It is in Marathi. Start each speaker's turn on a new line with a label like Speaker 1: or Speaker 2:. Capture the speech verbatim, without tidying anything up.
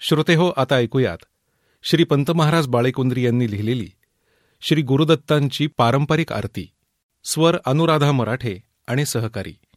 Speaker 1: श्रोतेहो, आता ऐकूयात श्री पंत महाराज बाळेकुंद्री यांनी लिहिलेली श्री गुरुदत्तांची पारंपरिक आरती. स्वर अनुराधा मराठे आणि सहकारी.